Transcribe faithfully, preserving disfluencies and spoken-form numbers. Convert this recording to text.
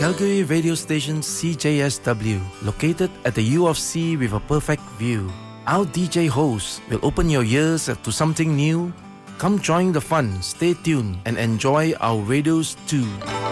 Calgary radio station C J S W, located at the U of C with a perfect view. Our D J host will open your ears to something new. Come join the fun, stay tuned and enjoy our radios too.